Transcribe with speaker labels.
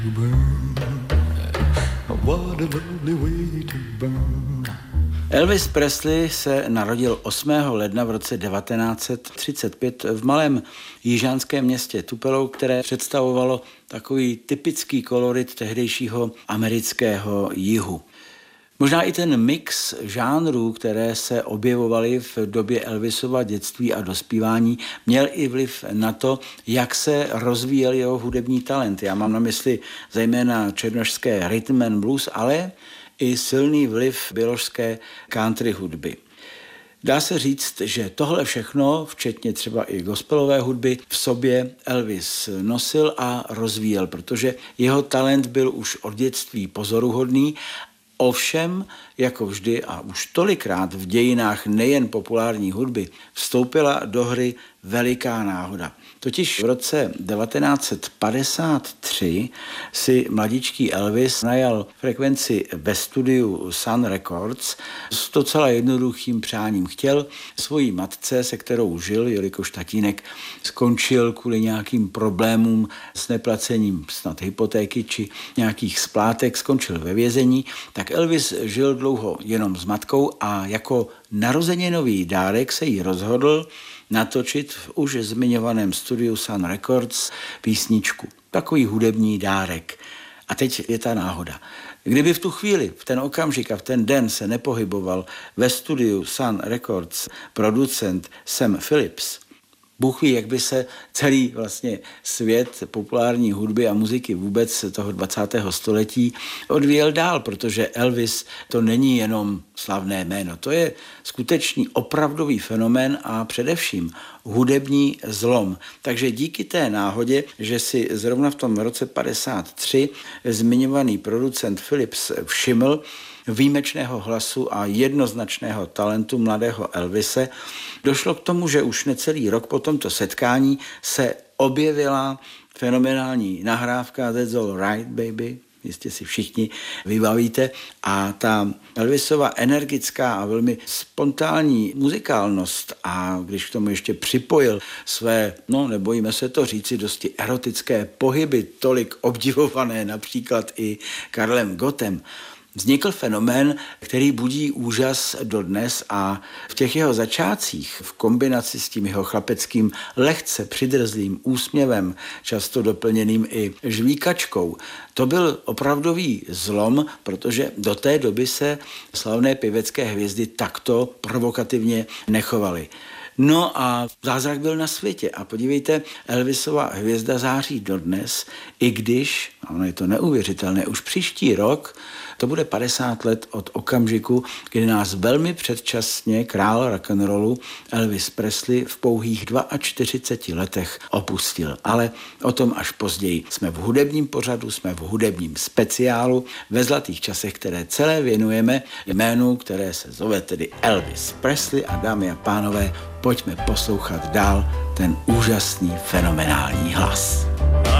Speaker 1: Elvis Presley se narodil 8. ledna v roce 1935 v malém jižánském městě Tupelo, které představovalo takový typický kolorit tehdejšího amerického jihu. Možná i ten mix žánrů, které se objevovaly v době Elvisova dětství a dospívání, měl i vliv na to, jak se rozvíjel jeho hudební talent. Já mám na mysli zejména černošské rhythm and blues, ale i silný vliv běložské country hudby. Dá se říct, že tohle všechno, včetně třeba i gospelové hudby, v sobě Elvis nosil a rozvíjel, protože jeho talent byl už od dětství pozoruhodný. Ovšem, jako vždy a už tolikrát v dějinách nejen populární hudby, vstoupila do hry veliká náhoda. Totiž v roce 1953 si mladíčký Elvis najal frekvenci ve studiu Sun Records s docela jednoduchým přáním. Chtěl svojí matce, se kterou žil, jelikož tatínek skončil kvůli nějakým problémům s neplacením snad hypotéky či nějakých splátek, skončil ve vězení, tak Elvis žil dlouho jenom s matkou a jako narozeninový dárek se jí rozhodl natočit v už zmiňovaném studiu Sun Records písničku. Takový hudební dárek. A teď je ta náhoda. Kdyby v tu chvíli, v ten okamžik a v ten den se nepohyboval ve studiu Sun Records producent Sam Phillips, Bůh ví, jak by se celý vlastně svět populární hudby a muziky vůbec toho 20. století odvíjel dál, protože Elvis to není jenom slavné jméno, to je skutečný opravdový fenomén a především hudební zlom. Takže díky té náhodě, že si zrovna v tom roce 53 zmiňovaný producent Phillips všiml výjimečného hlasu a jednoznačného talentu mladého Elvise, došlo k tomu, že už necelý rok po tomto setkání se objevila fenomenální nahrávka That's All Right, Baby, jistě si všichni vybavíte, a ta Elvisova energická a velmi spontánní muzikálnost, a když k tomu ještě připojil své, nebojíme se to říci, dosti erotické pohyby, tolik obdivované například i Karlem Gottem, vznikl fenomén, který budí úžas dodnes, a v těch jeho začátcích v kombinaci s tím jeho chlapeckým lehce přidrzlým úsměvem, často doplněným i žvíkačkou, to byl opravdový zlom, protože do té doby se slavné pěvecké hvězdy takto provokativně nechovaly. No a zázrak byl na světě a podívejte, Elvisova hvězda září dodnes, i když, ono je to neuvěřitelné, už příští rok to bude 50 let od okamžiku, kdy nás velmi předčasně král rock'n'rollu Elvis Presley v pouhých 42 letech opustil. Ale o tom až později. Jsme v hudebním pořadu, jsme v hudebním speciálu ve zlatých časech, které celé věnujeme jménu, které se zove tedy Elvis Presley, a dámy a pánové, pojďme poslouchat dál ten úžasný, fenomenální hlas.